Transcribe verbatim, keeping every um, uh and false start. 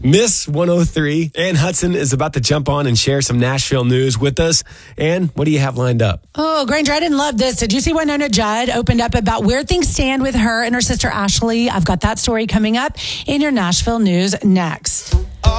Miss one oh three. Ann Hudson is about to jump on and share some Nashville news with us. Ann, what do you have lined up? Oh, Granger, I didn't love this. Did you see Winona Judd opened up about where things stand with her and her sister Ashley? I've got that story coming up in your Nashville news next.